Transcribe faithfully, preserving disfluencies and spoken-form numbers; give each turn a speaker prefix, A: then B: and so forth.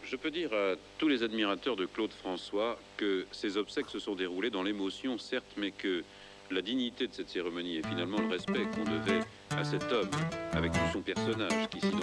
A: Je peux dire à tous les admirateurs de Claude François que ces obsèques se sont déroulées dans l'émotion, certes, mais que la dignité de cette cérémonie et finalement le respect qu'on devait à cet homme, avec tout son personnage qui s'identifiait